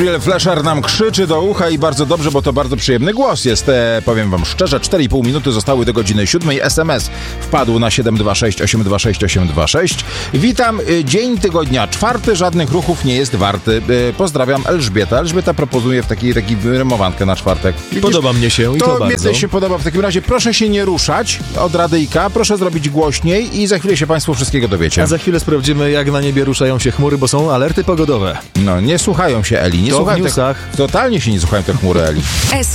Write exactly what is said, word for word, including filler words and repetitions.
Fleszer nam krzyczy do ucha i bardzo dobrze, bo to bardzo przyjemny głos jest. E, powiem wam szczerze, cztery i pół minuty zostały do godziny siódmej. S M S wpadł na siedem dwa sześć osiem dwa sześć osiem dwa sześć. Witam, e, dzień tygodnia czwarty, żadnych ruchów nie jest warty. E, pozdrawiam, Elżbieta. Elżbieta proponuje w takiej, takiej rymowankę na czwartek. Widzisz? Podoba mnie się i to, to bardzo. To mnie się podoba. W takim razie proszę się nie ruszać od radyjka, proszę zrobić głośniej i za chwilę się państwo wszystkiego dowiecie. A za chwilę sprawdzimy, jak na niebie ruszają się chmury, bo są alerty pogodowe. No, nie słuchają się Eli. Nie To słuchają w newsach. Te, totalnie się nie słuchają te chmury Eli.